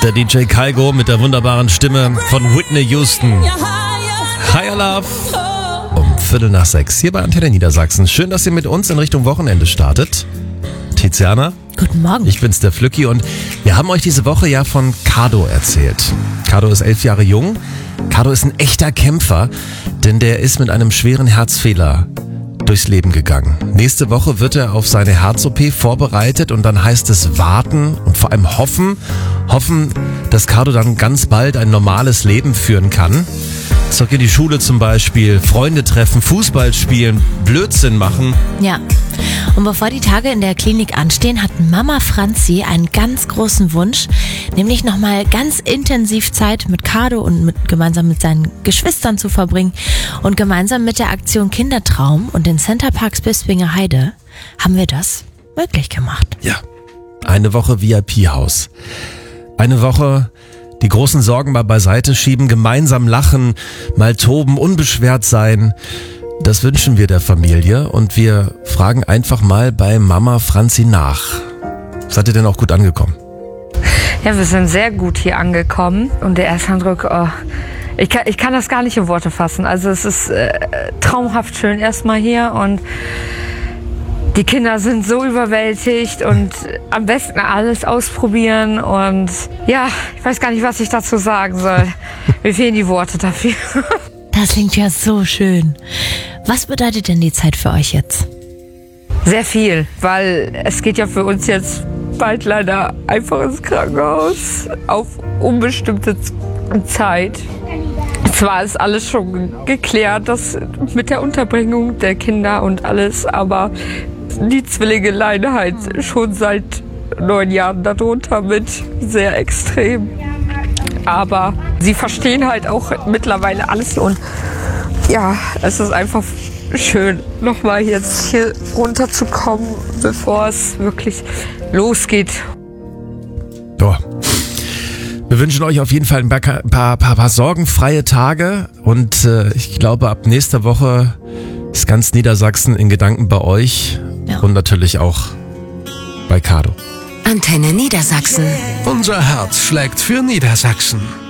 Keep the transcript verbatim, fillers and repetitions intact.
Der D J Kygo mit der wunderbaren Stimme von Whitney Houston. Higher Love. Um Viertel nach sechs hier bei Antenne Niedersachsen. Schön, dass ihr mit uns in Richtung Wochenende startet. Tiziana. Guten Morgen. Ich bin's, der Flücki, und wir haben euch diese Woche ja von Kado erzählt. Kado ist elf Jahre jung. Kado ist ein echter Kämpfer, denn der ist mit einem schweren Herzfehler durchs Leben gegangen. Nächste Woche wird er auf seine Herz-O P vorbereitet und dann heißt es warten und vor allem hoffen, hoffen, dass Kado dann ganz bald ein normales Leben führen kann. Zurück in die Schule zum Beispiel, Freunde treffen, Fußball spielen, Blödsinn machen. Ja, und bevor die Tage in der Klinik anstehen, hat Mama Franzi einen ganz großen Wunsch, nämlich nochmal ganz intensiv Zeit mit Kado und mit, gemeinsam mit seinen Geschwistern zu verbringen. Und gemeinsam mit der Aktion Kindertraum und den Centerparks Bispinger Heide haben wir das möglich gemacht. Ja, eine Woche V I P-Haus. Eine Woche die großen Sorgen mal beiseite schieben, gemeinsam lachen, mal toben, unbeschwert sein. Das wünschen wir der Familie und wir fragen einfach mal bei Mama Franzi nach. Seid ihr denn auch gut angekommen? Ja, wir sind sehr gut hier angekommen und der Ersteindruck, oh, ich kann, ich kann das gar nicht in Worte fassen. Also es ist äh, traumhaft schön erstmal hier und die Kinder sind so überwältigt und am besten alles ausprobieren und ja, ich weiß gar nicht, was ich dazu sagen soll. Mir fehlen die Worte dafür. Das klingt ja so schön. Was bedeutet denn die Zeit für euch jetzt? Sehr viel, weil es geht ja für uns jetzt bald leider einfach ins Krankenhaus auf unbestimmte Zeit. Zwar ist alles schon geklärt, das mit der Unterbringung der Kinder und alles, aber die Zwillinge leiden halt schon seit neun Jahren darunter mit sehr extrem. Aber sie verstehen halt auch mittlerweile alles und ja, es ist einfach schön, nochmal jetzt hier runterzukommen, bevor es wirklich losgeht. Ja. Wir wünschen euch auf jeden Fall ein paar, paar, paar, paar sorgenfreie Tage und äh, ich glaube, ab nächster Woche ist ganz Niedersachsen in Gedanken bei euch. Ja. Und natürlich auch bei Kado. Antenne Niedersachsen. Unser Herz schlägt für Niedersachsen.